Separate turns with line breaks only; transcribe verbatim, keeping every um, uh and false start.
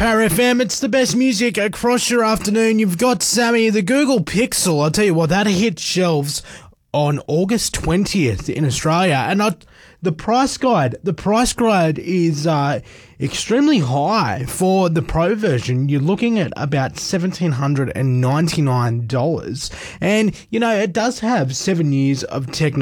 Power F M, it's the best music across your afternoon. You've got Sammy, the Google Pixel. I'll tell you what, that hit shelves on August twentieth in Australia. And I, the price guide, the price guide is uh, extremely high for the Pro version. You're looking at about one thousand seven hundred ninety-nine dollars. And, you know, it does have seven years of technology.